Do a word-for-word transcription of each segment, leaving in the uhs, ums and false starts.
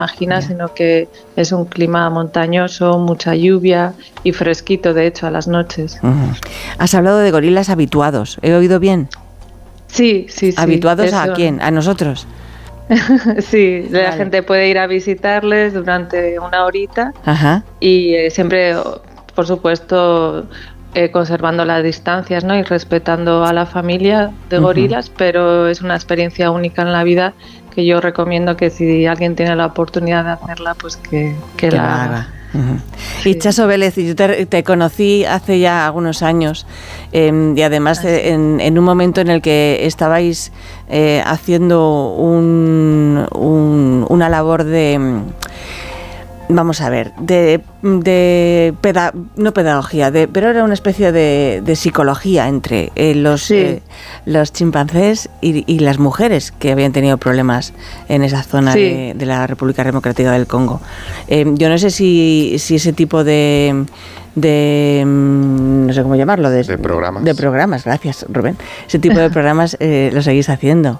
imaginas, yeah. sino que es un clima montañoso, mucha lluvia y fresquito, de hecho, a las noches. Uh-huh. Has hablado de gorilas habituados, ¿he oído bien? Sí, sí, sí. ¿Habituados eso. a quién? ¿A nosotros? Sí, la vale. gente puede ir a visitarles durante una horita. Ajá. Y eh, siempre, por supuesto, eh, conservando las distancias, ¿no? Y respetando a la familia de gorilas, uh-huh. pero es una experiencia única en la vida que yo recomiendo que si alguien tiene la oportunidad de hacerla, pues que, que, que la haga. Uh-huh. Sí. Itxaso Vélez, yo te, te conocí hace ya algunos años eh, y además eh, en, en un momento en el que estabais eh, haciendo un, un, una labor de... Vamos a ver, de, de peda, no pedagogía, de, pero era una especie de, de psicología entre eh, los, sí. eh, los chimpancés y, y las mujeres que habían tenido problemas en esa zona sí. de, de la República Democrática del Congo. Eh, yo no sé si, si ese tipo de, de, no sé cómo llamarlo, de, de programas. De programas, gracias Rubén. Ese tipo de programas eh, lo seguís haciendo.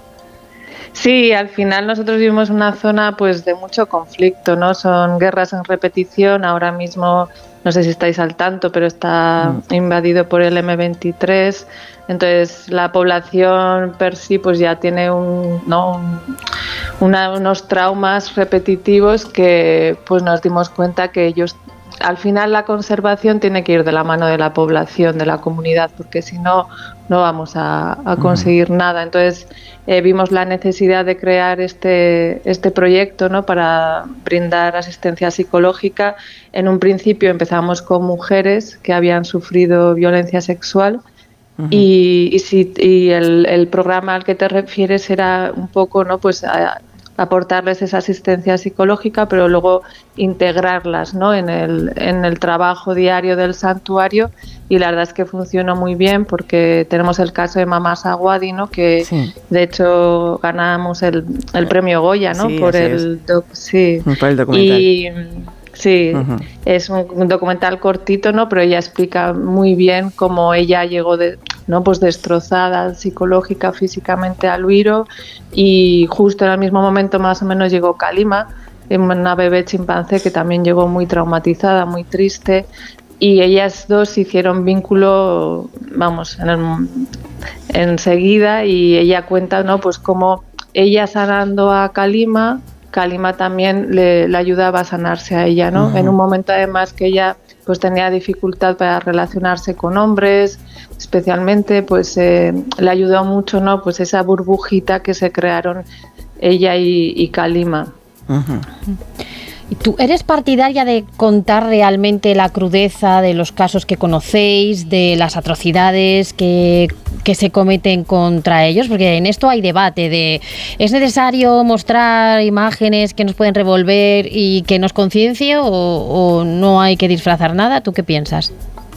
Sí, al final nosotros vivimos una zona pues de mucho conflicto, ¿no? Son guerras en repetición. Ahora mismo, no sé si estáis al tanto, pero está mm. invadido por el eme veintitrés. Entonces la población per sí pues ya tiene un, ¿no? un, una, unos traumas repetitivos que pues nos dimos cuenta que ellos... Al final la conservación tiene que ir de la mano de la población, de la comunidad, porque si no, no vamos a, a conseguir uh-huh. nada. Entonces eh, vimos la necesidad de crear este, este proyecto, ¿no? Para brindar asistencia psicológica. En un principio empezamos con mujeres que habían sufrido violencia sexual uh-huh. y, y, si, y el, el programa al que te refieres era un poco, ¿no? Pues a, aportarles esa asistencia psicológica, pero luego integrarlas, ¿no? en el, en el trabajo diario del santuario, y la verdad es que funcionó muy bien porque tenemos el caso de Mamá Saguadi, ¿no? Que sí. de hecho ganamos el, el premio Goya, ¿no? Sí, por, el doc, sí. por el documental. Y, sí, uh-huh. es un, un documental cortito, ¿no? Pero ella explica muy bien cómo ella llegó de, ¿no? Pues destrozada psicológica, físicamente a Luiro, y justo en el mismo momento más o menos llegó Kalima, una bebé chimpancé que también llegó muy traumatizada, muy triste, y ellas dos hicieron vínculo, vamos, en el, enseguida, y ella cuenta, ¿no? Pues cómo ella sanando a Kalima, Kalima también le, le ayudaba a sanarse a ella, ¿no? Uh-huh. En un momento además que ella pues tenía dificultad para relacionarse con hombres, especialmente pues eh, le ayudó mucho, ¿no? Pues esa burbujita que se crearon ella y, y Kalima. Uh-huh. ¿Y tú eres partidaria de contar realmente la crudeza de los casos que conocéis, de las atrocidades que, que se cometen contra ellos? Porque en esto hay debate de ¿es necesario mostrar imágenes que nos pueden revolver y que nos conciencie o, o no hay que disfrazar nada? ¿Tú qué piensas?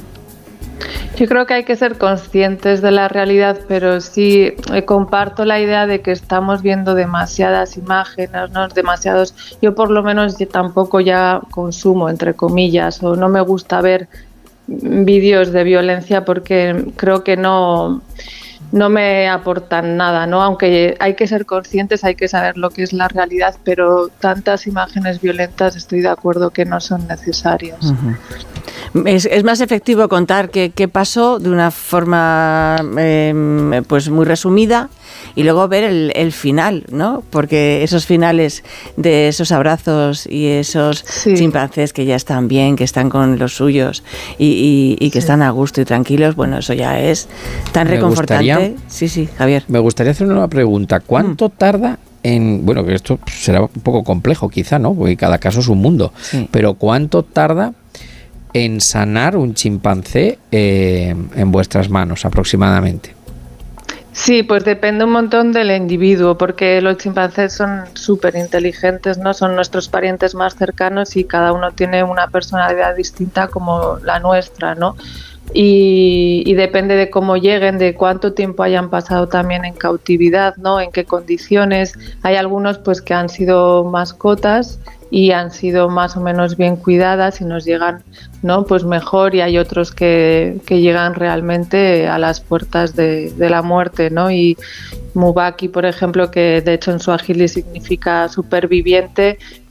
Yo creo que hay que ser conscientes de la realidad, pero sí eh, comparto la idea de que estamos viendo demasiadas imágenes, ¿no? Demasiados. Yo por lo menos yo tampoco ya consumo, entre comillas, o no me gusta ver vídeos de violencia porque creo que no, no me aportan nada, ¿no? Aunque hay que ser conscientes, hay que saber lo que es la realidad, pero tantas imágenes violentas estoy de acuerdo que no son necesarias. Uh-huh. Es, es más efectivo contar qué, qué pasó de una forma eh, pues muy resumida y luego ver el, el final, ¿no? Porque esos finales de esos abrazos y esos sí. chimpancés que ya están bien, que están con los suyos y, y, y que sí. están a gusto y tranquilos, bueno, eso ya es tan me reconfortante. Gustaría, sí, sí, Javier. Me gustaría hacer una pregunta. ¿Cuánto mm. tarda en, bueno, que esto será un poco complejo quizá, ¿no? Porque cada caso es un mundo, sí. pero ¿cuánto tarda en sanar un chimpancé eh, en vuestras manos aproximadamente? Sí, pues depende un montón del individuo, porque los chimpancés son súper inteligentes, ¿no? Son nuestros parientes más cercanos y cada uno tiene una personalidad distinta como la nuestra, ¿no? Y, y depende de cómo lleguen, de cuánto tiempo hayan pasado también en cautividad, ¿no? En qué condiciones. Hay algunos pues que han sido mascotas y han sido más o menos bien cuidadas y nos llegan, ¿no? Pues mejor, y hay otros que, que llegan realmente a las puertas de, de la muerte, ¿no? Y Mubaki, por ejemplo, que de hecho en suajili significa superviviente,